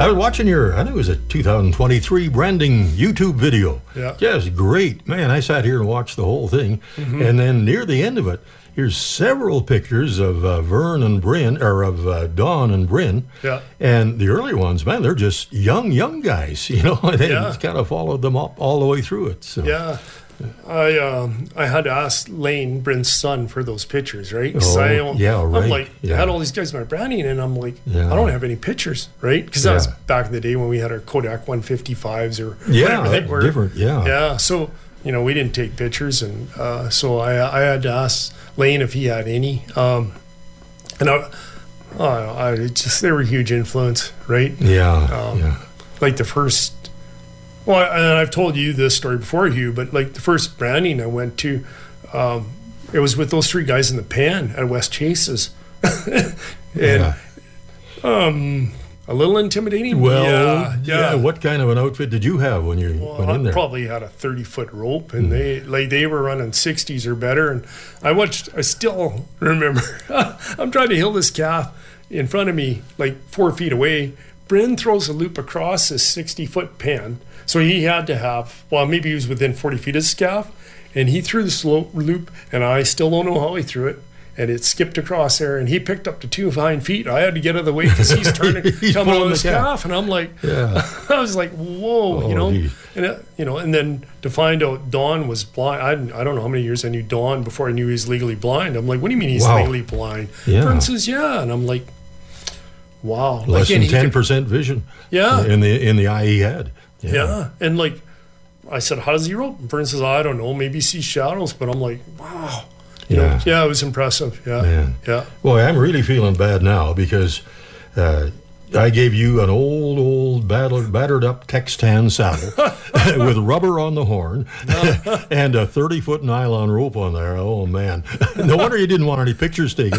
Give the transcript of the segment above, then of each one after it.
I was watching I think it was a 2023 branding YouTube video. Yeah. Just great. Man, I sat here and watched the whole thing. And then near the end of it, here's several pictures of Vern and Bryn, or of Don and Bryn. Yeah. And the early ones, man, they're just young guys, you know. They just kind of followed them up all the way through it. So. Yeah. I had to ask Lane, Bryn's son, for those pictures, right? right. I'm like, I had all these guys in my branding, and I'm like, Yeah. I don't have any pictures, right? Because that was back in the day when we had our Kodak 155s or whatever they were. Different, Yeah, so, we didn't take pictures, and so I had to ask Lane if he had any. And they were a huge influence, right? Yeah. Like the first... Well, and I've told you this story before, Hugh, but like the first branding I went to, it was with those three guys in the pan at West Chase's. And a little intimidating. Well, yeah. What kind of an outfit did you have when you went in there? I probably had a 30-foot rope, and they were running 60s or better. And I still remember, I'm trying to hill this calf in front of me, like 4 feet away. Bryn throws a loop across this 60-foot pan. So he had to have, maybe he was within 40 feet of his calf, and he threw the loop, and I still don't know how he threw it, and it skipped across there, and he picked up to 2 fine feet. I had to get out of the way because he's turning, coming on his calf, and I'm like, I was like, whoa, and then to find out Don was blind. I don't know how many years I knew Don before I knew he was legally blind. I'm like, what do you mean he's legally blind? Vern says, and I'm like, wow, less than 10% vision. In the eye he had. Yeah, and like I said, how does he rope? And Vern says, I don't know, maybe see shadows. But I'm like, wow, you know, it was impressive. Yeah, man. Yeah. Boy, I'm really feeling bad now because I gave you an old battered up Textan saddle with rubber on the horn and a 30-foot nylon rope on there. Oh man, no wonder you didn't want any pictures taken.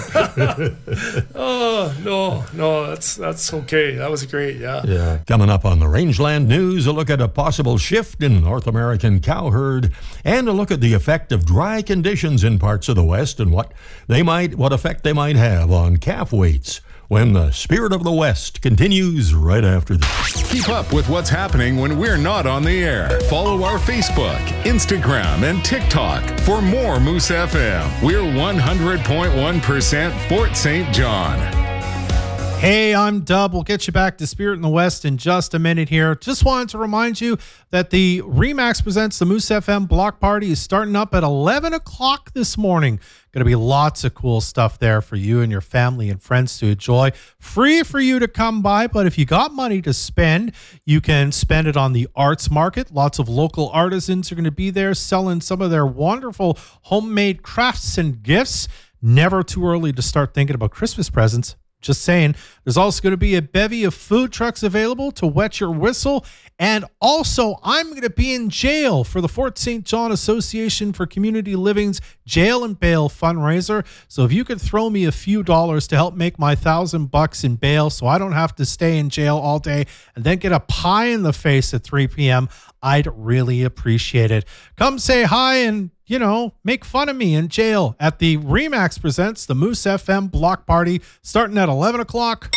No, that's okay. That was great. Yeah. Coming up on the Rangeland News, a look at a possible shift in North American cow herd, and a look at the effect of dry conditions in parts of the West and what effect they might have on calf weights, when the Spirit of the West continues right after this. Keep up with what's happening when we're not on the air. Follow our Facebook, Instagram, and TikTok for more Moose FM. We're 100.1% Fort St. John. Hey, I'm Dub. We'll get you back to Spirit in the West in just a minute here. Just wanted to remind you that the RE/MAX Presents the Moose FM Block Party is starting up at 11 o'clock this morning. Going to be lots of cool stuff there for you and your family and friends to enjoy. Free for you to come by, but if you got money to spend, you can spend it on the arts market. Lots of local artisans are going to be there selling some of their wonderful homemade crafts and gifts. Never too early to start thinking about Christmas presents. Just saying. There's also going to be a bevy of food trucks available to wet your whistle. And also, I'm going to be in jail for the Fort St. John Association for Community Living's Jail and Bail fundraiser. So if you could throw me a few dollars to help make my $1,000 in bail so I don't have to stay in jail all day and then get a pie in the face at 3 p.m., I'd really appreciate it. Come say hi and, make fun of me in jail at the RE/MAX Presents the Moose FM Block Party starting at 11 o'clock.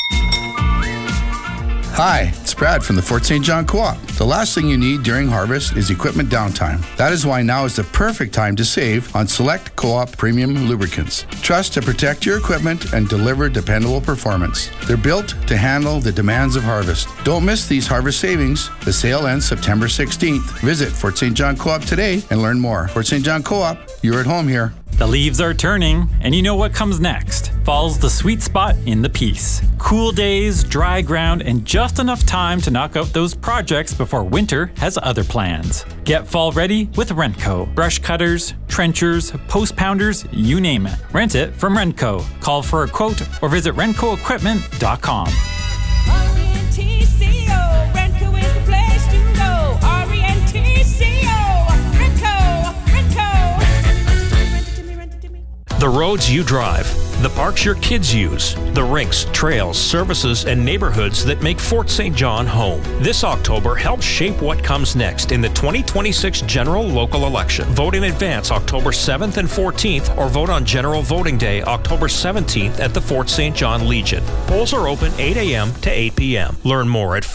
Hi, it's Brad from the Fort St. John Co-op. The last thing you need during harvest is equipment downtime. That is why now is the perfect time to save on select Co-op premium lubricants. Trust to protect your equipment and deliver dependable performance. They're built to handle the demands of harvest. Don't miss these harvest savings. The sale ends September 16th. Visit Fort St. John Co-op today and learn more. Fort St. John Co-op, you're at home here. The leaves are turning, and you know what comes next. Fall's the sweet spot in the piece. Cool days, dry ground, and just enough time to knock out those projects before winter has other plans. Get fall ready with Rentco. Brush cutters, trenchers, post pounders, you name it. Rent it from Rentco. Call for a quote or visit RentcoEquipment.com. RENTCO, Rentco is the place to go. RENTCO, Rentco. The roads you drive, the parks your kids use, the rinks, trails, services, and neighborhoods that make Fort St. John home. This October, help shape what comes next in the 2026 general local election. Vote in advance October 7th and 14th, or vote on General Voting Day October 17th at the Fort St. John Legion. Polls are open 8 a.m. to 8 p.m. Learn more at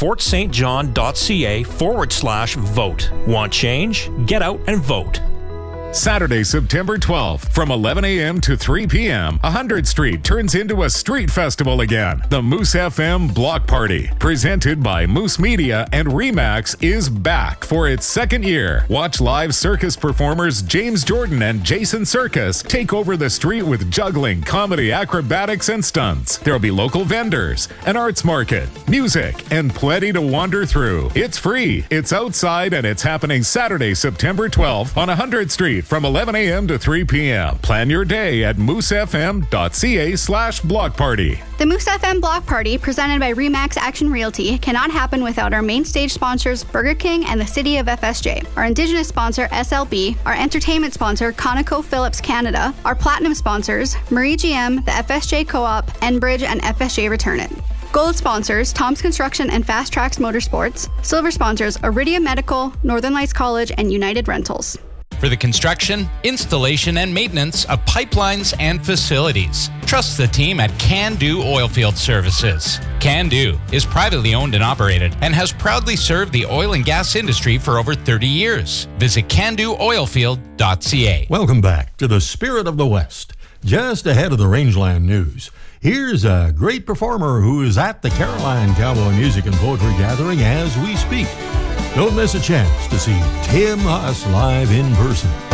fortstjohn.ca/vote. Want change? Get out and vote. Saturday, September 12th, from 11 a.m. to 3 p.m., 100th Street turns into a street festival again. The Moose FM Block Party, presented by Moose Media and Remax, is back for its second year. Watch live circus performers James Jordan and Jason Circus take over the street with juggling, comedy, acrobatics, and stunts. There'll be local vendors, an arts market, music, and plenty to wander through. It's free, it's outside, and it's happening Saturday, September 12th on 100th Street from 11 a.m. to 3 p.m. Plan your day at moosefm.ca/block party. The Moose FM Block Party, presented by Remax Action Realty, cannot happen without our main stage sponsors, Burger King and the City of FSJ, our Indigenous sponsor, SLB, our entertainment sponsor, ConocoPhillips Canada, our Platinum sponsors, Marie GM, the FSJ Co-op, Enbridge, and FSJ Return It. Gold sponsors, Tom's Construction and Fast Tracks Motorsports. Silver sponsors, Iridium Medical, Northern Lights College, and United Rentals. For the construction, installation, and maintenance of pipelines and facilities, trust the team at Can Do Oilfield Services. Can Do is privately owned and operated and has proudly served the oil and gas industry for over 30 years. Visit candooilfield.ca. Welcome back to the Spirit of the West. Just ahead of the Rangeland News, here's a great performer who is at the Caroline Cowboy Music and Poetry Gathering as we speak. Don't miss a chance to see Tim Huss live in person.